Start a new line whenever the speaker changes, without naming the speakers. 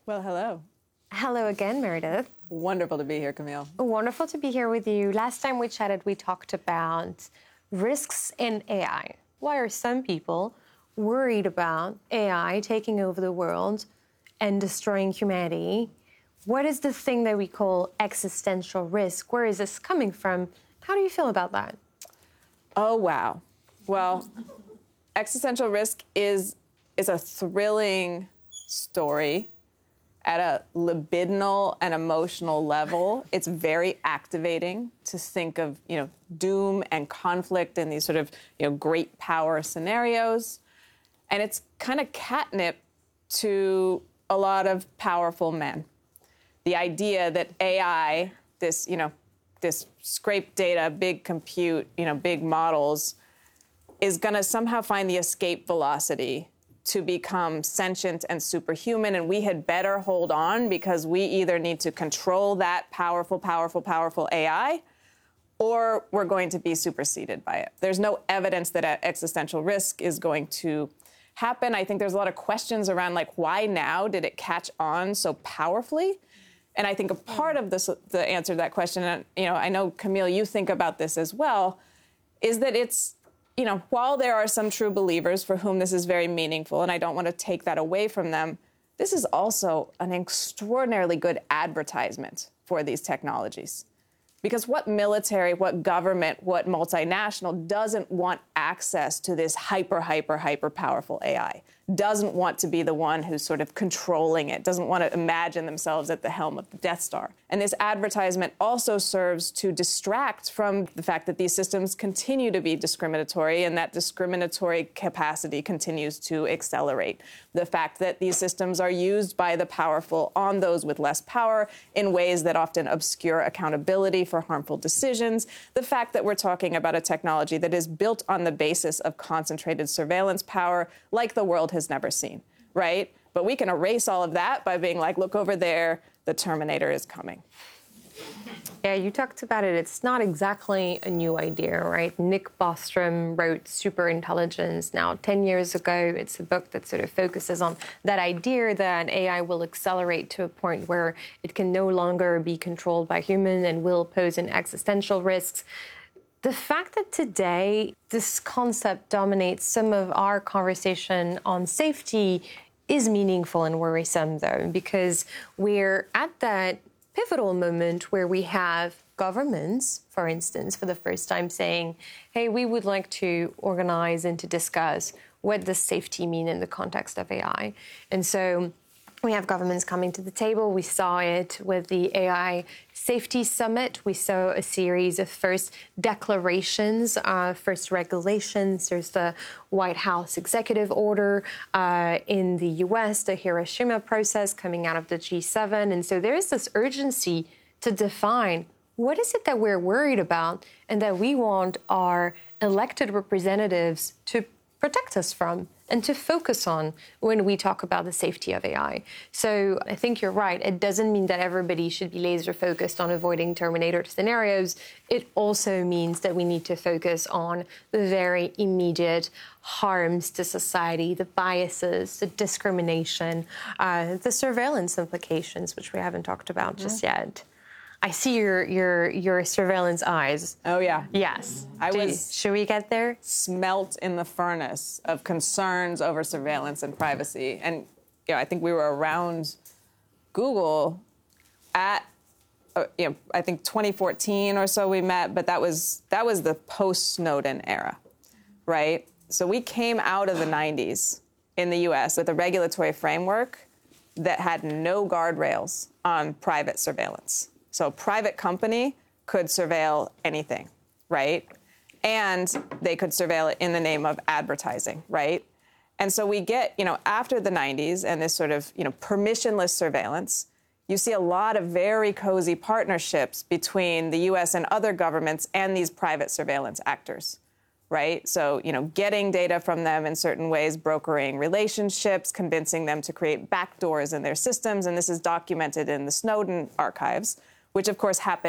Well, hello.
Hello again, Meredith.
Wonderful to be here, Camille.
Wonderful to be here with you. Last time we chatted, we talked about risks in AI. Why are some people worried about AI taking over the world and destroying humanity? What is the thing that we call existential risk? Where is this coming from? How do you feel about that?
Oh, wow. Well, existential risk is a thrilling story at a libidinal and emotional level. It's very activating to think of, doom and conflict in these sort of, great power scenarios. And it's kind of catnip to a lot of powerful men. The idea that AI, this scraped data, big compute, big models, is going to somehow find the escape velocity to become sentient and superhuman, and we had better hold on because we either need to control that powerful AI, or we're going to be superseded by it. There's no evidence that existential risk is going to happen. I think there's a lot of questions around, why now did it catch on so powerfully? And I think a part of the answer to that question, and I know, Camille, you think about this as well, is that it's, while there are some true believers for whom this is very meaningful, and I don't want to take that away from them, this is also an extraordinarily good advertisement for these technologies. Because what military, what government, what multinational doesn't want access to this hyper powerful AI? Doesn't want to be the one who's sort of controlling it, doesn't want to imagine themselves at the helm of the Death Star. And this advertisement also serves to distract from the fact that these systems continue to be discriminatory, and that discriminatory capacity continues to accelerate. The fact that these systems are used by the powerful on those with less power in ways that often obscure accountability for harmful decisions. The fact that we're talking about a technology that is built on the basis of concentrated surveillance power like the world has never seen, right? But we can erase all of that by being like, look over there, the Terminator is coming.
Yeah, you talked about it. It's not exactly a new idea, right? Nick Bostrom wrote Superintelligence now 10 years ago. It's a book that sort of focuses on that idea that AI will accelerate to a point where it can no longer be controlled by humans and will pose an existential risks. The fact that today this concept dominates some of our conversation on safety is meaningful and worrisome, though, because we're at that pivotal moment where we have governments, for instance, for the first time saying, hey, we would like to organize and to discuss what does safety mean in the context of AI. And so we have governments coming to the table. We saw it with the AI Safety Summit. We saw a series of first declarations, first regulations. There's the White House executive order in the U.S., the Hiroshima process coming out of the G7. And so there is this urgency to define what is it that we're worried about and that we want our elected representatives to protect us from and to focus on when we talk about the safety of AI. So I think you're right. It doesn't mean that everybody should be laser focused on avoiding Terminator scenarios. It also means that we need to focus on the very immediate harms to society, the biases, the discrimination, the surveillance implications, which we haven't talked about just yet. I see your surveillance eyes.
Oh, yeah.
Yes. Should we get there?
Smelt in the furnace of concerns over surveillance and privacy. And, I think we were around Google at, I think 2014 or so we met, but that was the post-Snowden era, right? So we came out of the 90s in the U.S. with a regulatory framework that had no guardrails on private surveillance. So a private company could surveil anything, right? And they could surveil it in the name of advertising, right? And so we get, after the 90s and this sort of, permissionless surveillance, you see a lot of very cozy partnerships between the U.S. and other governments and these private surveillance actors, right? So, getting data from them in certain ways, brokering relationships, convincing them to create backdoors in their systems. And this is documented in the Snowden archives, which, of course, happened